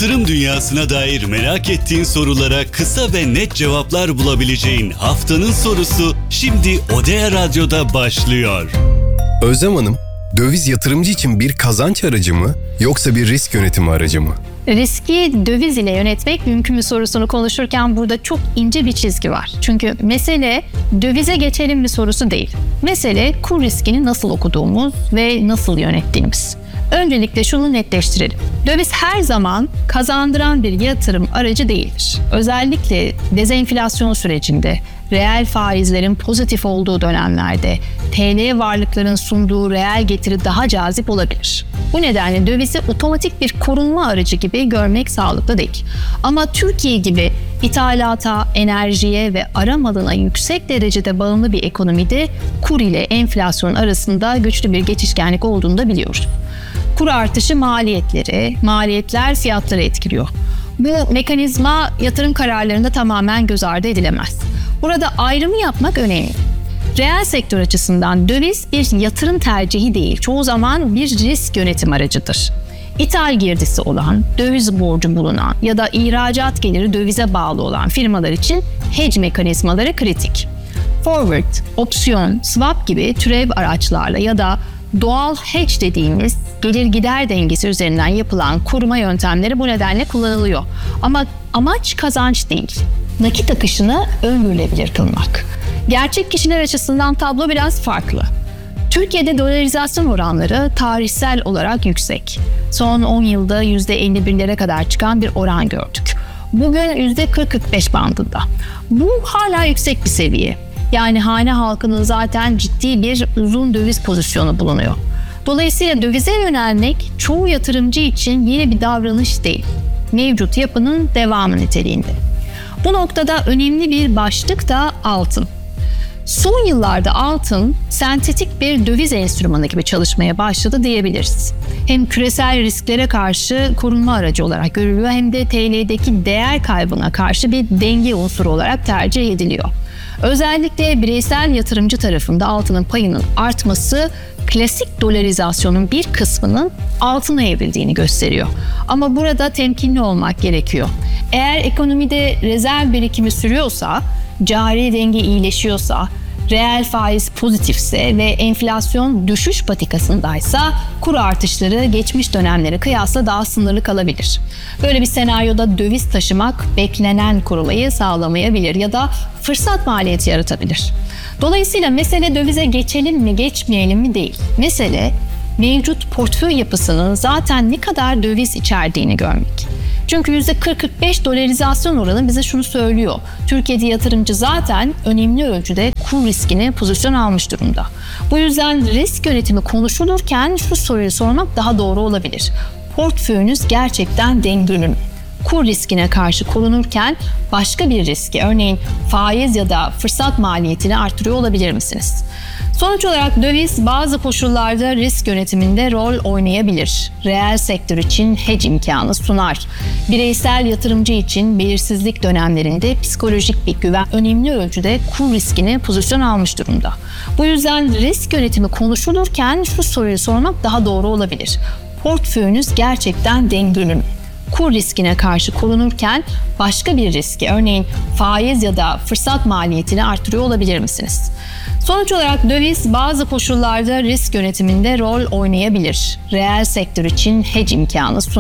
Yatırım dünyasına dair merak ettiğin sorulara kısa ve net cevaplar bulabileceğin haftanın sorusu şimdi Odea Radyo'da başlıyor. Özlem Hanım, döviz yatırımcı için bir kazanç aracı mı yoksa bir risk yönetimi aracı mı? Riski döviz ile yönetmek mümkün mü sorusunu konuşurken burada çok ince bir çizgi var. Çünkü mesele dövize geçelim mi sorusu değil. Mesele kur riskini nasıl okuduğumuz ve nasıl yönettiğimiz. Öncelikle şunu netleştirelim. Döviz her zaman kazandıran bir yatırım aracı değildir. Özellikle dezenflasyon sürecinde, reel faizlerin pozitif olduğu dönemlerde TL varlıkların sunduğu reel getiri daha cazip olabilir. Bu nedenle dövizi otomatik bir korunma aracı gibi görmek sağlıklı değil. Ama Türkiye gibi ithalata, enerjiye ve ara malına yüksek derecede bağımlı bir ekonomide kur ile enflasyon arasında güçlü bir geçişkenlik olduğunu da biliyoruz. Kur artışı maliyetler fiyatları etkiliyor. Bu mekanizma yatırım kararlarında tamamen göz ardı edilemez. Burada ayrımı yapmak önemli. Reel sektör açısından döviz bir yatırım tercihi değil, çoğu zaman bir risk yönetim aracıdır. İthal girdisi olan, döviz borcu bulunan ya da ihracat geliri dövize bağlı olan firmalar için hedge mekanizmaları kritik. Forward, opsiyon, swap gibi türev araçlarla ya da doğal hedge dediğimiz gelir gider dengesi üzerinden yapılan koruma yöntemleri bu nedenle kullanılıyor. Ama amaç kazanç değil, nakit akışını öngörülebilir kılmak. Gerçek kişiler açısından tablo biraz farklı. Türkiye'de dolarizasyon oranları tarihsel olarak yüksek. Son 10 yılda %51'lere kadar çıkan bir oran gördük. Bugün %40-45 bandında. Bu hala yüksek bir seviye. Yani hane halkının zaten ciddi bir uzun döviz pozisyonu bulunuyor. Dolayısıyla dövize yönelmek çoğu yatırımcı için yeni bir davranış değil, mevcut yapının devamı niteliğinde. Bu noktada önemli bir başlık da altın. Son yıllarda altın sentetik bir döviz enstrümanı gibi çalışmaya başladı diyebiliriz. Hem küresel risklere karşı korunma aracı olarak görülüyor hem de TL'deki değer kaybına karşı bir denge unsuru olarak tercih ediliyor. Özellikle bireysel yatırımcı tarafında altının payının artması klasik dolarizasyonun bir kısmının altına evrildiğini gösteriyor. Ama burada temkinli olmak gerekiyor. Eğer ekonomide rezerv birikimi sürüyorsa, cari denge iyileşiyorsa, reel faiz pozitifse ve enflasyon düşüş patikasındaysa kur artışları geçmiş dönemlere kıyasla daha sınırlı kalabilir. Böyle bir senaryoda döviz taşımak beklenen korumayı sağlamayabilir ya da fırsat maliyeti yaratabilir. Dolayısıyla mesele dövize geçelim mi geçmeyelim mi değil. Mesele mevcut portföy yapısının zaten ne kadar döviz içerdiğini görmek. Çünkü %40-45 dolarizasyon oranı bize şunu söylüyor. Türkiye'de yatırımcı zaten önemli ölçüde kur riskine pozisyon almış durumda. Bu yüzden risk yönetimi konuşulurken şu soruyu sormak daha doğru olabilir. Portföyünüz gerçekten dengeli mi? Kur riskine karşı korunurken başka bir riski, örneğin faiz ya da fırsat maliyetini artırıyor olabilir misiniz? Sonuç olarak döviz bazı koşullarda risk yönetiminde rol oynayabilir. Reel sektör için hedge imkanı sunar. Bireysel yatırımcı için belirsizlik dönemlerinde psikolojik bir güven önemli ölçüde kur riskine pozisyon almış durumda. Bu yüzden risk yönetimi konuşulurken şu soruyu sormak daha doğru olabilir. Portföyünüz gerçekten dengeli mi? Kur riskine karşı korunurken başka bir riski, örneğin faiz ya da fırsat maliyetini artırıyor olabilir misiniz? Sonuç olarak döviz bazı koşullarda risk yönetiminde rol oynayabilir. Reel sektör için hedge imkanı sunar.